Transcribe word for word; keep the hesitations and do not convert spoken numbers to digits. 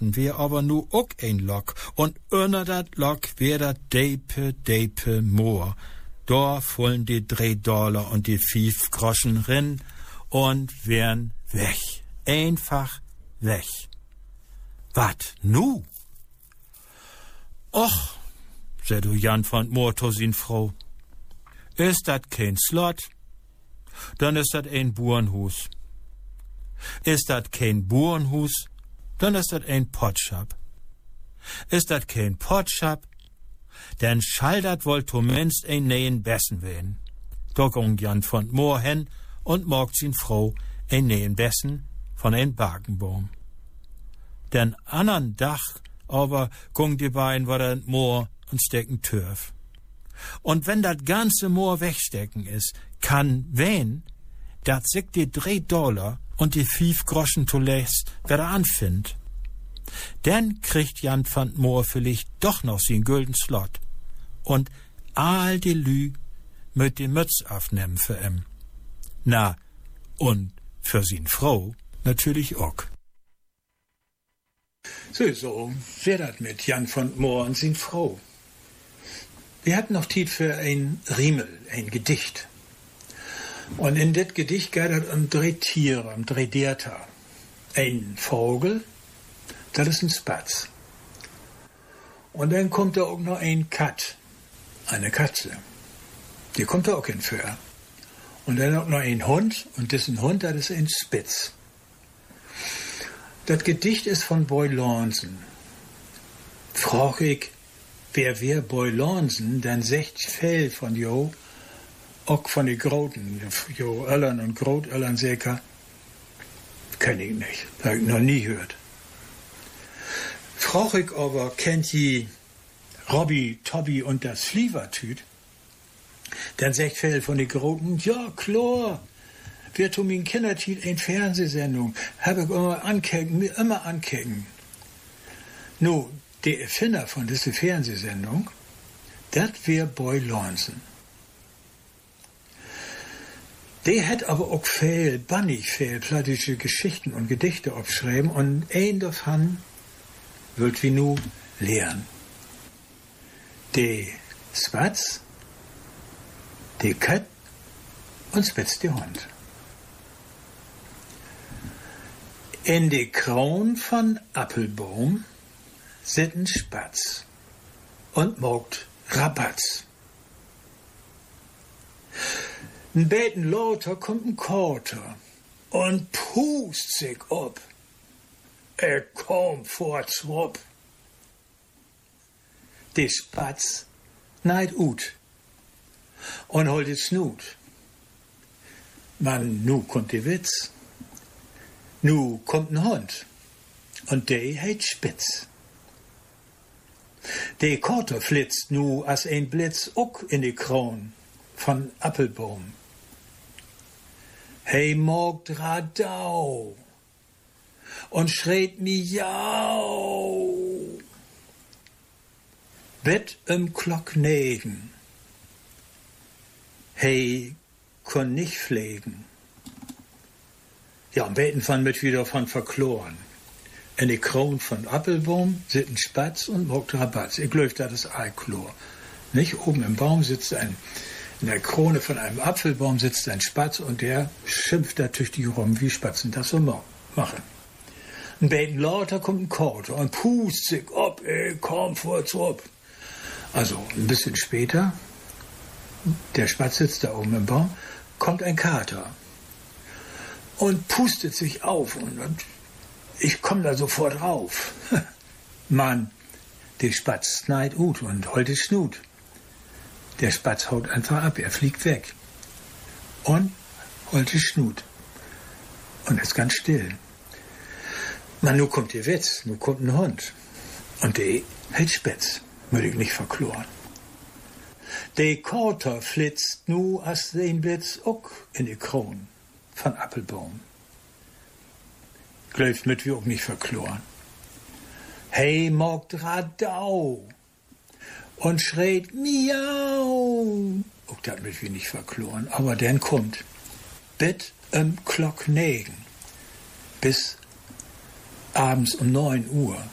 hatten wir aber nu ook ein Lok, und unter dat Lok wär dat depe, depe Moor. Da fullen die drei Dollar und die fünf Groschen rin und wären weg. Einfach weg. Wat nu? Och, sei du Jan von Moor to sin Frau. Ist dat kein Slot? Dann ist dat ein Burenhus. Ist dat kein Burenhus? Dann ist dat ein Potschap. Ist dat kein Potschap? Dann schall dat wohl zumindest ein neuen Bessen wehen. Da ging Jan von Moor hin und morgt sin Frau ein neuen Bessen von ein Barkenbaum. Den andern Dach aber ging die beiden wieder in Moor und stecken Türf. Und wenn dat ganze Moor wegstecken is, kann wen, dat sich die drei Dollar und die fünf Groschen zuletzt wieder anfindt. Dann kriegt Jan van Moor vielleicht doch noch sin gülden Slot. Und all die Lü mit die Mütz aufnehmen für ihm. Na, und für sin Frau natürlich auch. So, so wär dat mit Jan van Moor und sin Frau. Wir hatten noch Tiet für ein Riemel, ein Gedicht. Und in das Gedicht geht es um drei Tiere, um drei Dierter. Ein Vogel, das ist ein Spatz. Und dann kommt da auch noch ein Kat, eine Katze. Die kommt da auch hin für. Und dann auch noch ein Hund, und das ist ein Hund, das ist ein Spitz. Das Gedicht ist von Boy Lonsen. Frag ich, wer wer Boy Lonsen, dann secht Fell von Jo, auch von den Groten, Jo Öllern und Grotöllern säker, kenn ich nicht, hab ich noch nie gehört. Frag ich aber, kennt die Robby, Tobby und das Flievertüt, dann secht Fell von den Groten, ja, klar, wir tun min Kindertiet in Fernsehsendung, hab ich immer ankecken, mir immer ankecken. Nu, der Erfinder von dieser Fernsehsendung, das wär Boy Lonsen. Der hat aber auch viel, bannig viel plattische Geschichten und Gedichte aufgeschrieben, und ein davon wird wie nu lernen. Der Spatz, der Kat und Spitz der Hund. In de Kron von Appelbaum sitten Spatz und mogt Rabatz. N beten lauter kommt n Korter und pust sich ob. Er kommt vor zwop. De Spatz neid ut und holt de Snut. Man, nu kommt de Witz. Nu kommt n Hund und de heit Spitz. De Korter flitzt nu as ein Blitz uck in die Kron von Appelbaum. Hey mogt Radau und schreit miau. Bett im Klocknegen. Hey kon nicht pflegen. Ja, am Beten von mit wieder von verkloren. In die Kron von Appelbaum sitten Spatz und mogt Rabatz. Ich glaub, das ist Eichlor. Nicht? Oben im Baum sitzt ein, in der Krone von einem Apfelbaum sitzt ein Spatz, und der schimpft da tüchtig rum, wie Spatzen das so machen. Ein Beten lauter kommt ein Korter und pust sich ob, ey, komm vor's ob. Also, ein bisschen später, der Spatz sitzt da oben im Baum, kommt ein Kater und pustet sich auf, und, und ich komm da sofort rauf. Mann, der Spatz schneid ut und holt die Schnut. Der Spatz haut einfach ab, er fliegt weg. Und holt die Schnut. Und ist ganz still. Man, nu kommt der Witz, nu kommt ein Hund. Und der hält Spitz, würde ich nicht verkloren. Der Korter flitzt nu as den Blitz uck in die Kron von Appelbaum. Gläuft mit wie auch nicht verkloren. Hey, mogt Radau und schreit miau. Auch das mit wie nicht verkloren. Aber dann kommt Bett im Klocknegen bis abends um neun Uhr.